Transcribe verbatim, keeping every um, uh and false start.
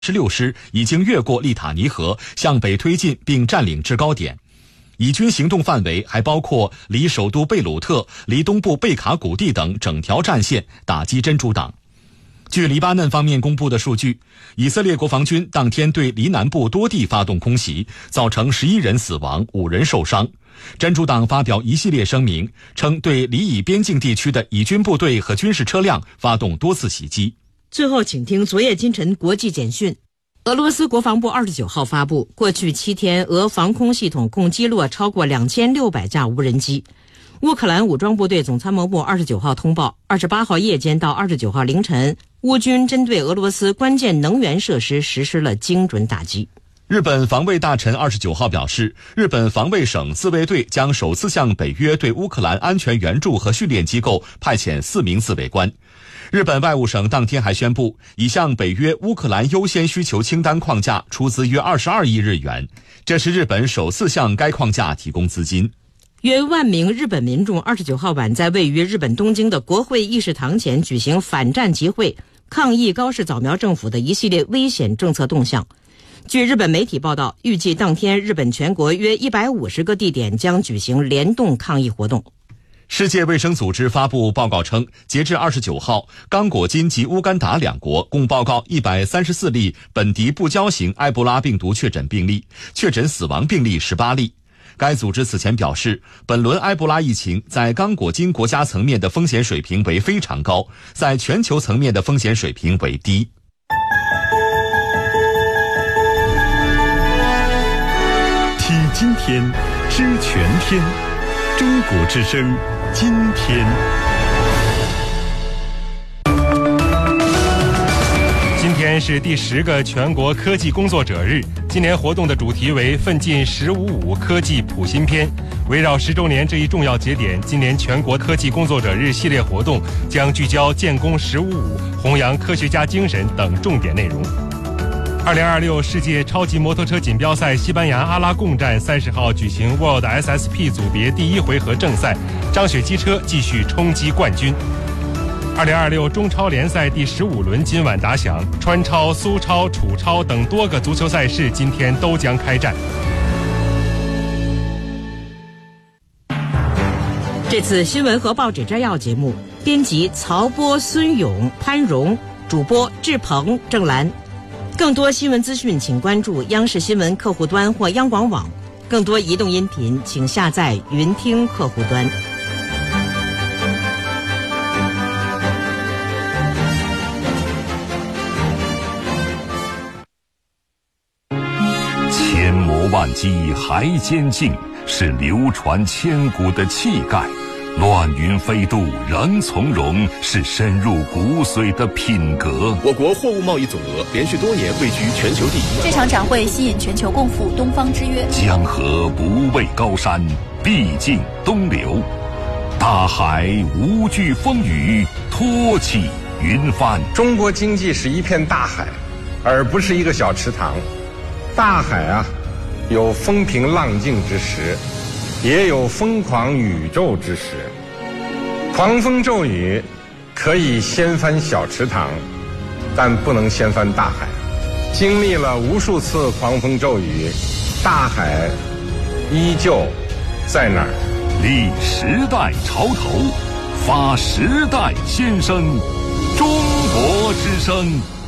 十六师已经越过利塔尼河，向北推进并占领制高点。以军行动范围还包括离首都贝鲁特、离东部贝卡谷地等整条战线，打击真主党。据黎巴嫩方面公布的数据，以色列国防军当天对黎南部多地发动空袭，造成十一人死亡、五人受伤。真主党发表一系列声明，称对黎以边境地区的以军部队和军事车辆发动多次袭击。 最后，请听昨夜今晨国际简讯。俄罗斯国防部二十九号发布，过去七天，俄防空系统共击落超过两千六百架无人机。乌克兰武装部队总参谋部二十九号通报，二十八号夜间到二十九号凌晨，乌军针对俄罗斯关键能源设施实施了精准打击。 日本防卫大臣二十九号表示，日本防卫省自卫队将首次向北约对乌克兰安全援助和训练机构派遣四名自卫官。日本外务省当天还宣布，已向北约乌克兰优先需求清单框架出资约二十二亿日元，这是日本首次向该框架提供资金。 约万名日本民众二十九号晚在位于日本东京的国会议事堂前举行反战集会，抗议高市早苗政府的一系列危险政策动向。据日本媒体报道，预计当天日本全国约一百五十个地点将举行联动抗议活动。 世界卫生组织发布报告称，截至二十九号，刚果金及乌干达两国共报告一百三十四例本地不交型埃博拉病毒确诊病例，确诊死亡病例十八例。该组织此前表示，本轮埃博拉疫情在刚果金国家层面的风险水平为非常高，在全球层面的风险水平为低。 听今天，知全天，中国之声，今天。 今天是第十个全国科技工作者日，今年活动的主题为奋进十五五科技谱新篇。围绕十周年这一重要节点，今年全国科技工作者日系列活动将聚焦建功十五五、弘扬科学家精神等重点内容。二零二六世界超级摩托车锦标赛西班牙阿拉贡站三十号举行 World S S P 组别第一回合正赛，张雪机车继续冲击冠军。二零二六中超联赛第十五轮今晚打响，川超、苏超、楚超等多个足球赛事今天都将开战。 这次新闻和报纸摘要节目，编辑曹波、孙勇、潘荣，主播志鹏、郑兰。更多新闻资讯，请关注央视新闻客户端或央广网。更多移动音频，请下载云听客户端。 千磨万击还坚劲，是流传千古的气概；乱云飞渡仍从容，是深入骨髓的品格。 我国货物贸易总额连续多年位居全球第一。 这场展会吸引全球共赴东方之约。 江河不畏高山，毕竟东流；大海无惧风雨，托起云帆。 中国经济是一片大海，而不是一个小池塘。大海啊，有风平浪静之时，也有疯狂宇宙之时。狂风骤雨可以掀翻小池塘，但不能掀翻大海。经历了无数次狂风骤雨，大海依旧在那儿。 立时代潮头，发时代先声，中国之声。